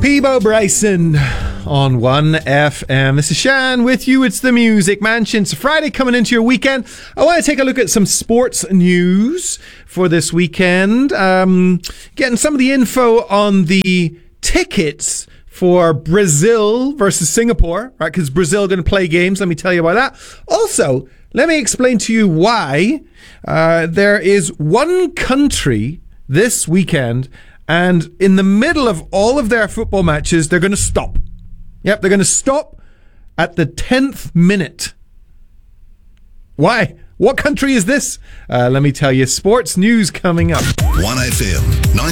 Peebo Bryson on 1FM. This is Shan with you. It's the Music Mansion. It's Friday coming into your weekend. I want to take a look at some sports news for this weekend. Getting some of the info on the tickets for Brazil versus Singapore, right? Because Brazil are going to play games. Let me tell you about that. Also, let me explain to you why there is one country this weekend, and in the middle of all of their football matches, they're going to stop. Yep, they're going to stop at the 10th minute. Why? What country is this? Let me tell you. Sports news coming up. 1FM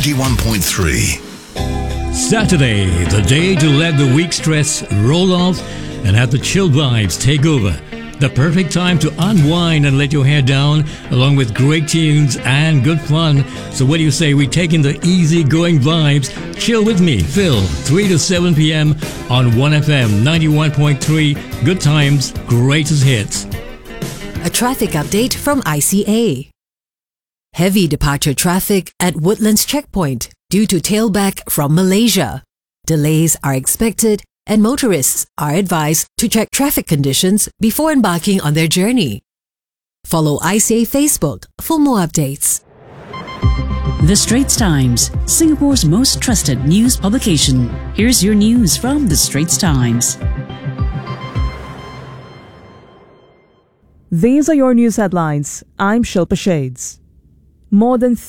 91.3. Saturday, the day to let the week stress roll off and have the chill vibes take over. The perfect time to unwind and let your hair down, along with great tunes and good fun. So what do you say we take in the easy-going vibes? Chill with me, Phil, 3 to 7 p.m. on 1FM 91.3. Good times, greatest hits. A traffic update from ICA. Heavy departure traffic at Woodlands Checkpoint due to tailback from Malaysia. Delays are expected, and motorists are advised to check traffic conditions before embarking on their journey. Follow ICA Facebook for more updates. The Straits Times, Singapore's most trusted news publication. Here's your news from The Straits Times. These are your news headlines. I'm Shilpa Shades. More than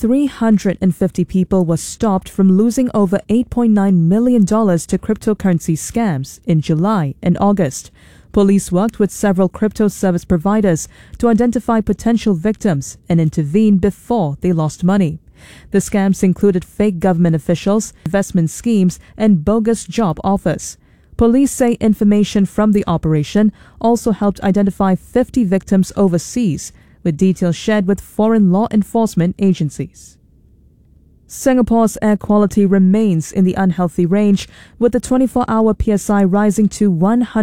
350 people were stopped from losing over $8.9 million to cryptocurrency scams in July and August. Police worked with several crypto service providers to identify potential victims and intervene before they lost money. The scams included fake government officials, investment schemes, and bogus job offers. Police say information from the operation also helped identify 50 victims overseas, with details shared with foreign law enforcement agencies. Singapore's air quality remains in the unhealthy range, with the 24-hour PSI rising to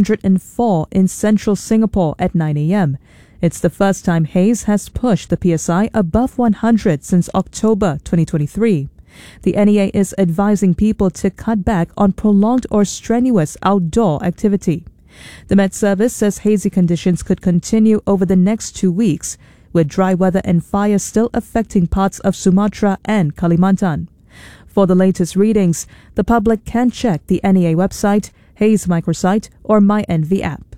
104 in central Singapore at 9 a.m. It's the first time haze has pushed the PSI above 100 since October 2023. The NEA is advising people to cut back on prolonged or strenuous outdoor activity. The Met Service says hazy conditions could continue over the next 2 weeks, with dry weather and fire still affecting parts of Sumatra and Kalimantan. For the latest readings, the public can check the NEA website, Haze Microsite, or MyNV app.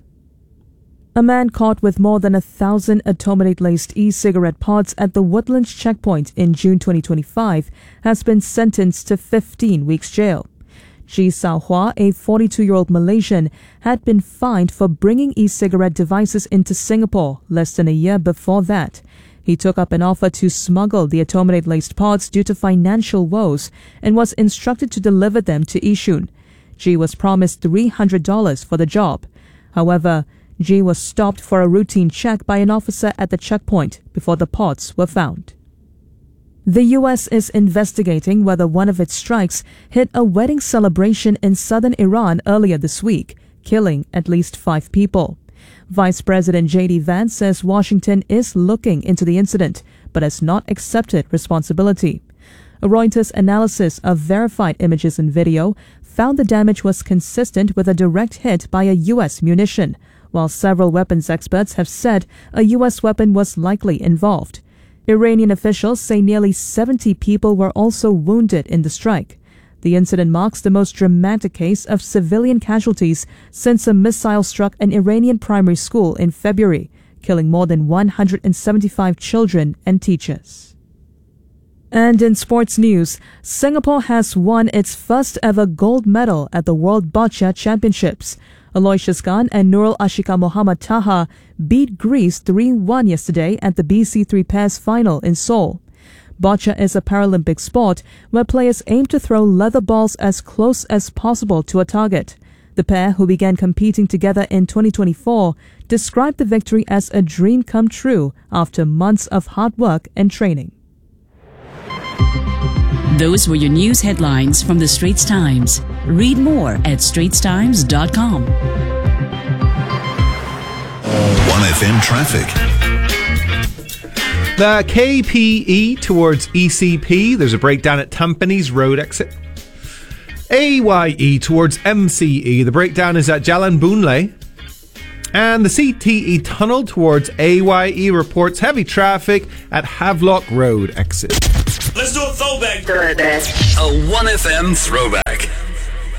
A man caught with more than 1,000 atominate-laced e-cigarette pods at the Woodlands checkpoint in June 2025 has been sentenced to 15 weeks jail. Ji Sao Hua, a 42-year-old Malaysian, had been fined for bringing e-cigarette devices into Singapore less than a year before that. He took up an offer to smuggle the atominate-laced pods due to financial woes and was instructed to deliver them to Yishun. Ji was promised $300 for the job. However, Ji was stopped for a routine check by an officer at the checkpoint before the pods were found. The U.S. is investigating whether one of its strikes hit a wedding celebration in southern Iran earlier this week, killing at least 5 people. Vice President J.D. Vance says Washington is looking into the incident, but has not accepted responsibility. A Reuters analysis of verified images and video found the damage was consistent with a direct hit by a U.S. munition, while several weapons experts have said a U.S. weapon was likely involved. Iranian officials say nearly 70 people were also wounded in the strike. The incident marks the most dramatic case of civilian casualties since a missile struck an Iranian primary school in February, killing more than 175 children and teachers. And in sports news, Singapore has won its first ever gold medal at the World Boccia Championships. Aloysius Khan and Nurul Ashika Mohammad Taha beat Greece 3-1 yesterday at the BC3 pairs final in Seoul. Boccia is a Paralympic sport where players aim to throw leather balls as close as possible to a target. The pair, who began competing together in 2024, described the victory as a dream come true after months of hard work and training. Those were your news headlines from The Straits Times. Read more at straitstimes.com. 1FM traffic. The KPE towards ECP. There's a breakdown at Tampines Road exit. AYE towards MCE. The breakdown is at Jalan Boon and the CTE tunnel towards AYE reports heavy traffic at Havelock Road exit. Let's do a throwback. A 1FM throwback.